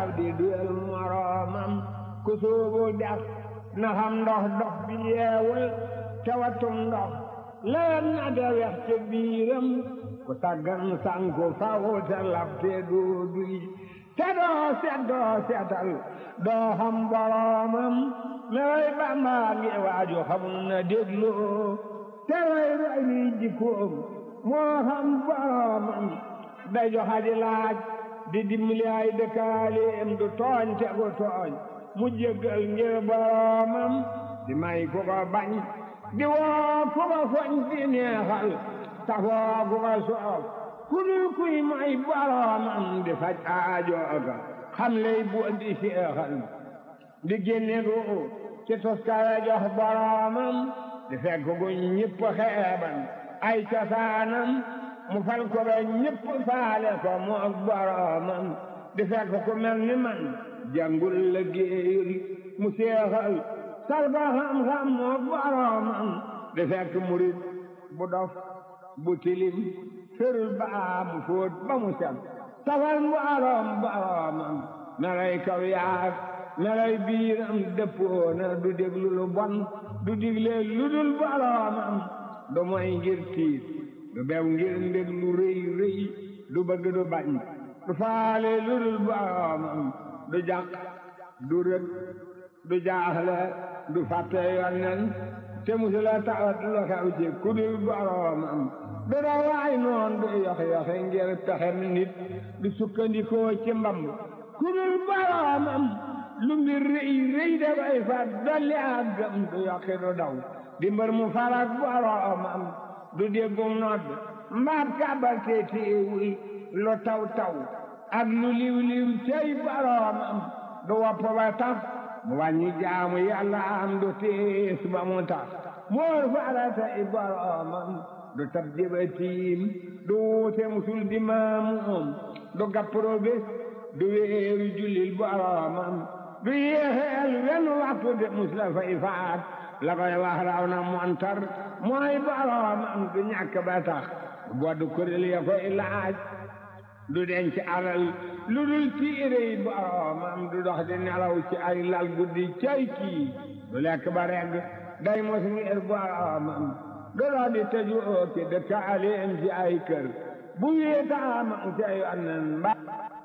taxaw di duyal moroomam ku soobu dex na xam ndox dox bi yeewul te watum ndox leen na de wex ca biiram ku taggan sanku faw te lab te doo duy te doo seetal doo xam boroomam mewoy Bamba ngi waaju xamul na déglu te roy li jikkoom moo xam boroomam day joxaji laaj di dimbali ay dëkkaaleem du tooñ te gu tooñ mu jéggal ngir boroomam di may ku ko bañ di woo ku ko foñ di neexal tafoo ku ko soof ku dul kuy may boroomam di faj aajooga xam lay bu di seexal di génne gu ci toskare jox boroomam di fekk gu ñëpp xeeban ay cosaanam mu fal ko ba ñëpp faale ko mu ak boroomam di fekk ku mel ni man jàngul la géeyul mu seexal sal ko xam-xam mu ak boroomam di fekk murit bu dof bu tilim ferul baa mu fóot ba mu set safal boroomam melay kaw yaag melay biiram dëppoona du déglu lu bon du digle lu dul boroomam du moy ngir tiit du bew ngir ndég lu rëy rëy du bëgg du bañ du faale lu dul boroomam du jàq du rëg du jaaxle du fàtte yonnen te musula tawat lu xew ci ku dul boroomam du dawaay noon du yox-yoxe ngir pexem nit du sukkandikoo ci mbamb ku dul boroomam lu mbir rëy rëy dafay fat dolli ak gëm du yokki du daw di mbër mu farak boroomam du déggum nodd mbaat kàbbal te téewul lu taw taw ak lu liw liw cey boroomam du wopp ba tax mu wàññi jaamu yàlla am du tiis ba mu tax moor farata i boroomam du tab jëbatiim du wuute musul di maamuum du gappro bés du wéeru jullil boroomam du yéexeel wenn waxtu de mus la fay faat la koy wax raw na montar mooy boroomam du ñàkk ba tax boddu kuréel ya koy laaj du denc alal lu dul tiirey boroomam du dox di nelaw ci ay lal guddi cay kii du lekk ba regg day mos ngir boroomam du dox di tëju ci dëkkaaleem ci ay kër bu wéetaamam ci ay annan